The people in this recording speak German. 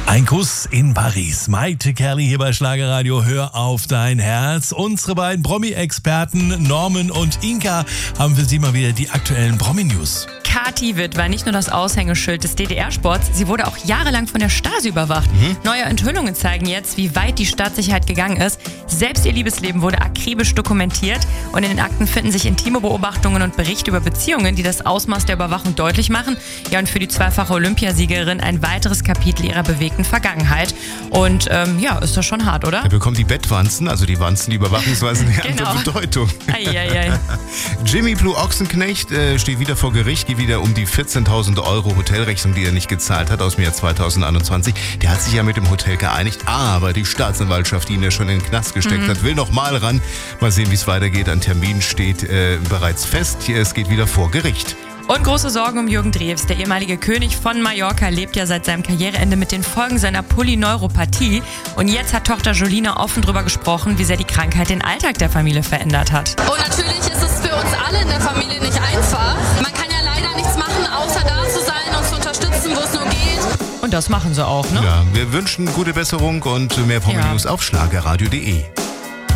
Ein Kuss in Paris. Maite Kerli hier bei Schlagerradio. Hör auf dein Herz. Unsere beiden Promi-Experten Norman und Inka haben für Sie mal wieder die aktuellen Promi-News. Kathi Witt war nicht nur das Aushängeschild des DDR-Sports, sie wurde auch jahrelang von der Stasi überwacht. Neue Enthüllungen zeigen jetzt, wie weit die Staatssicherheit gegangen ist. Selbst ihr Liebesleben wurde akribisch dokumentiert und in den Akten finden sich intime Beobachtungen und Berichte über Beziehungen, die das Ausmaß der Überwachung deutlich machen. Ja, und für die zweifache Olympiasiegerin ein weiteres Kapitel ihrer bewegten Vergangenheit. Und ist das schon hart, oder? Er bekommt die Bettwanzen, also die Wanzen, die Überwachungsweisen, eine andere Bedeutung. Eieiei. Jimmy Blue Ochsenknecht steht wieder vor Gericht, geht wieder um die 14.000 Euro Hotelrechnung, die er nicht gezahlt hat aus dem Jahr 2021. Der hat sich ja mit dem Hotel geeinigt, aber die Staatsanwaltschaft, die ihn ja schon in den Knast gesteckt hat, will noch mal ran. Mal sehen, wie es weitergeht. Ein Termin steht bereits fest. Es geht wieder vor Gericht. Und große Sorgen um Jürgen Drews. Der ehemalige König von Mallorca lebt ja seit seinem Karriereende mit den Folgen seiner Polyneuropathie. Und jetzt hat Tochter Jolina offen darüber gesprochen, wie sehr die Krankheit den Alltag der Familie verändert hat. Und natürlich ist es für uns alle in der Familie nicht einfach. Man kann ja leider nichts machen, außer da zu sein und zu unterstützen, wo es nur geht. Und das machen sie auch, ne? Ja, wir wünschen gute Besserung und mehr Promi-News auf schlagerradio.de.